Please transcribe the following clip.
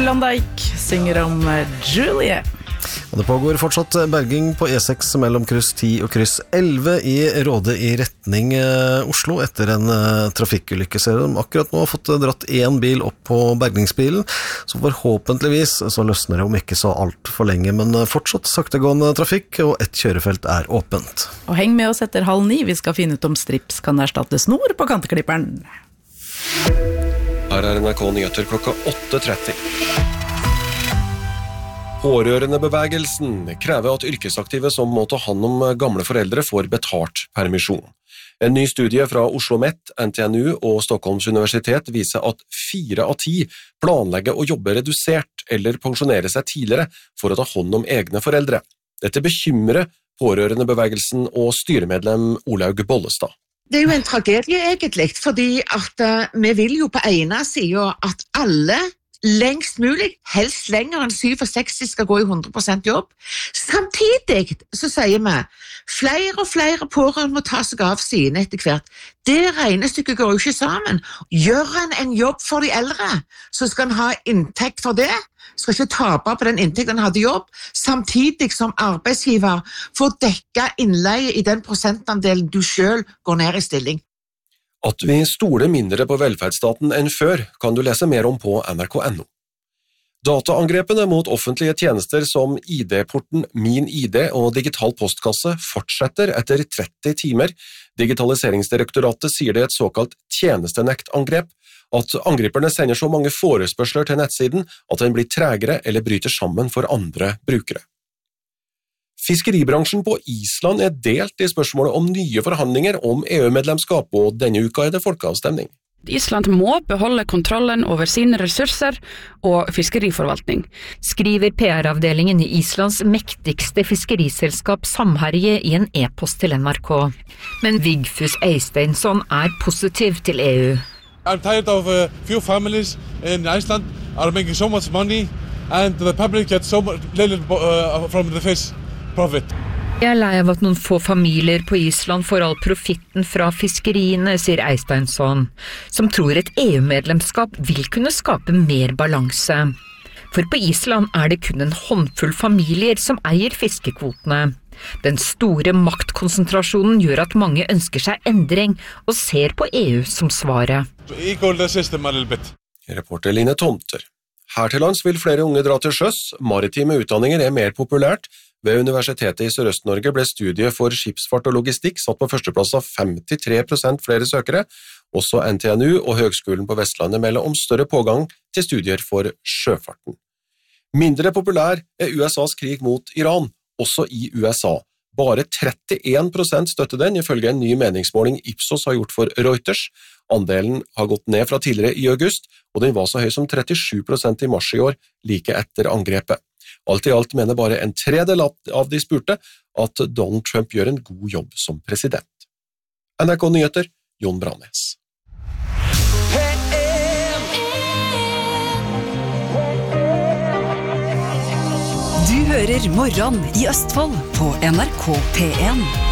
Klondike synger om Julie. Det pågår fortsatt berging på E6 mellom kryss 10 og kryss 11 i Råde i retning Oslo etter en trafikkulykke. Ser de akkurat nå har fått dratt en bil opp på bergingsbilen, så forhåpentligvis så løsner det om ikke så alt for lenge, men fortsatt saktegående trafikk, og et kjørefelt åpent. Og heng med oss etter 8:30, vi skal finne ut om strips kan erstatte snor på kanteklipperen. Her NRK Nyheter klokka 8:30. Pårørendebevegelsen krever at yrkesaktive som må ta hand om gamle foreldre får betalt permisjon. En ny studie fra Oslo Met, NTNU og Stockholms universitet viser at 4 av 10 planlegger å jobbe redusert eller pensjonere seg tidligere for å ta hånd om egne foreldre. Dette bekymrer pårørendebevegelsen og styremedlem Olaug Bollestad. Det jo en tragedie egentlig, fordi at vi vil jo på ene siden at alle lengst mulig, helst lenger enn 67 skal gå i 100% jobb. Samtidig så sier vi, flere og flere pårørende må ta seg av sine etter hvert. Det regnestykket går jo ikke sammen. Gjør en jobb for de eldre, så skal en ha inntekt for det, skal ikke tape på den inntekten en hadde jobb, samtidig som arbeidsgiver får dekka innleie i den prosentandelen du selv går ned i stilling. At vi stoler mindre på velferdsstaten enn før, kan du lese mer om på nrk.no. Dataangrepene mot offentlige tjenester som ID-porten Min ID og digital postkasse fortsetter etter 30 timer. Digitaliseringsdirektoratet sier det et såkalt tjenestenektangrep, at angriperne sender så mange forespørsler til nettsiden at den blir tregere eller bryter sammen for andre brukere. Fiskeribransjen på Island delt i spørsmålet om nye forhandlinger om EU-medlemskap, og denne uka det folkeavstemning. Island må beholde kontrollen over sine ressurser og fiskeriforvaltning, skriver PR-avdelingen i Islands mektigste fiskeriselskap Samherje i en e-post til NRK. Men Vigfús Eysteinsson positiv til EU. I'm tired of few families in Iceland are making so much money and the public gets so little from the fish profit. Jeg lei av at noen få familier på Island får all profitten fra fiskeriene, sier Eysteinsson, som tror et EU-medlemskap vil kunne skape mer balanse. For på Island det kun en håndfull familier som eier fiskekvotene. Den store maktkonsentrasjonen gjør at mange ønsker seg endring og ser på EU som svaret. Reporter Line Tomter. Her til lands vil flere unge dra til sjøs. Maritime utdanninger mer populært. Ved Universitetet i Sørøst-Norge ble studiet for skipsfart og logistikk satt på førsteplass av 53% flere søkere. Også NTNU og Høgskolen på Vestlandet melder om større pågang til studier for sjøfarten. Mindre populær USAs krig mot Iran, også i USA. Bare 31% støtter den, ifølge en ny meningsmåling Ipsos har gjort for Reuters. Andelen har gått ned fra tidligere i august, og den var så høy som 37% i mars i år, like etter angrepet. Alt i alt mener bare en tredel av de spurte at Donald Trump gjør en god jobb som president. NRK Nyheter, Jon Brannes. Du hører Morgen i Østfold på NRK P1.